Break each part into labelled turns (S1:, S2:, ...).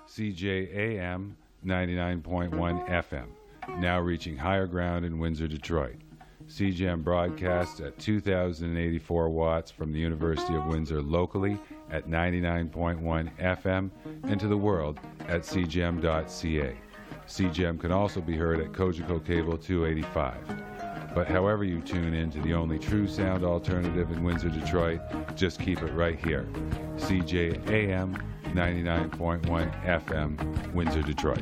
S1: CJAM 99.1 FM, now reaching higher ground in Windsor, Detroit. CJAM broadcasts at 2,084 watts from the University of Windsor locally at 99.1 FM and to the world at cjam.ca. CJAM can also be heard at Cogeco Cable 285. But however you tune in to the only true sound alternative in Windsor, Detroit, just keep it right here. CJAM 99.1 FM, Windsor, Detroit.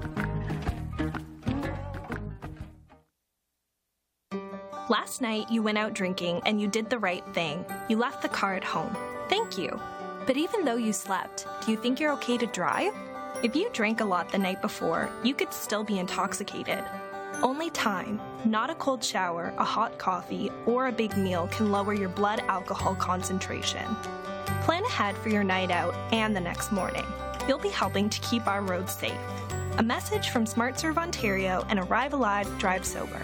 S2: Last night, you went out drinking and you did the right thing. You left the car at home. Thank you. But even though you slept, do you think you're okay to drive? If you drank a lot the night before, you could still be intoxicated. Only time, not a cold shower, a hot coffee, or a big meal can lower your blood alcohol concentration. Plan ahead for your night out and the next morning. You'll be helping to keep our roads safe. A message from SmartServe Ontario and Arrive Alive, Drive Sober.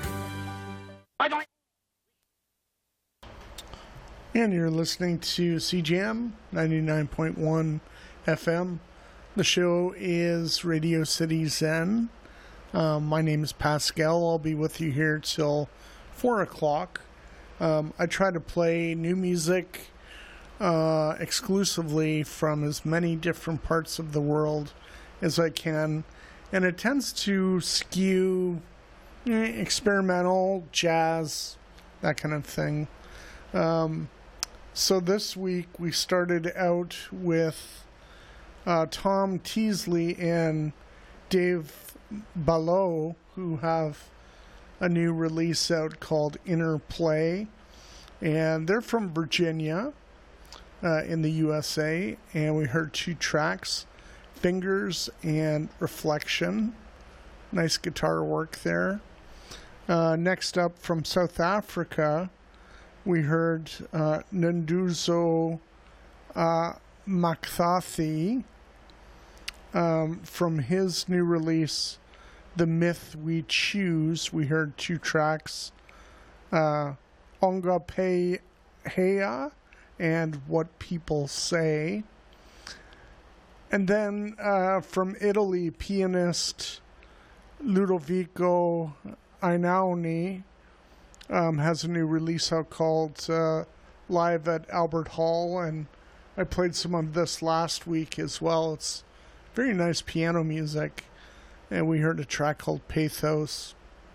S3: And you're listening to CJAM 99.1 FM. The show is Radio City Zen. My name is Pascal. I'll be with you here till 4 o'clock. I try to play new music exclusively from as many different parts of the world as I can. And it tends to skew experimental, jazz, that kind of thing. So this week we started out with Tom Teasley and Dave Ballot, who have a new release out called Inner Play. And they're from Virginia in the USA. And we heard two tracks, Fingers and Reflection. Nice guitar work there. Next up from South Africa, we heard Nduzo Makthathi from his new release, The Myth We Choose. We heard two tracks, Onga Heya and What People Say. And then from Italy, pianist Ludovico Einaudi has a new release out called Live at Albert Hall, and I played some of this last week as well. It's very nice piano music, and we heard a track called Pathos.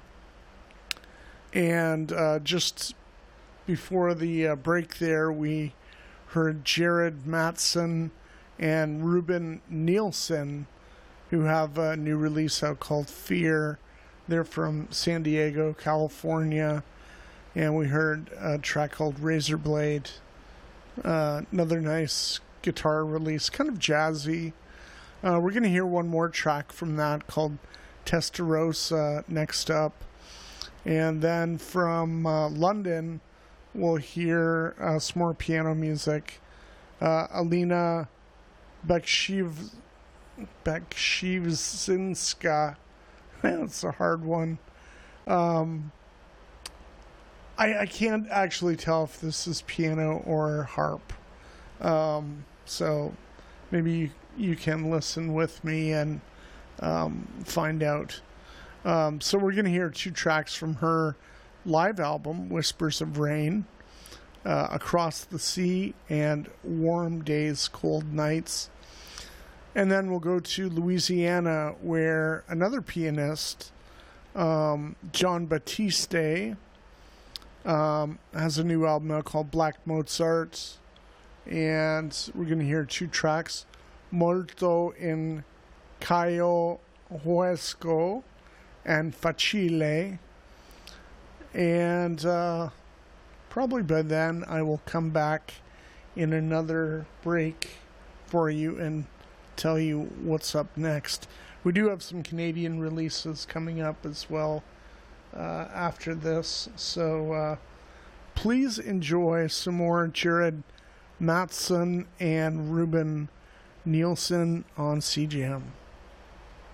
S3: And just before the break there, we heard Jared Matson and Ruben Nielsen, who have a new release out called Fear. They're from San Diego, California. And we heard a track called Razorblade. Another nice guitar release, kind of jazzy. We're going to hear one more track from that called Testarossa next up. And then from London, we'll hear some more piano music. Alina Bekshivzinska. That's a hard one. I can't actually tell if this is piano or harp. So maybe you can listen with me and find out. So we're going to hear two tracks from her live album, Whispers of Rain, Across the Sea, and Warm Days, Cold Nights. And then we'll go to Louisiana, where another pianist, John Batiste, has a new album out called Black Mozart, and we're going to hear two tracks, Molto in Caio Huesco and Facile. And probably by then I will come back in another break for you and tell you what's up next. We do have some Canadian releases coming up as well after this, so please enjoy some more Jared Matson and Ruben Nielsen on CJAM.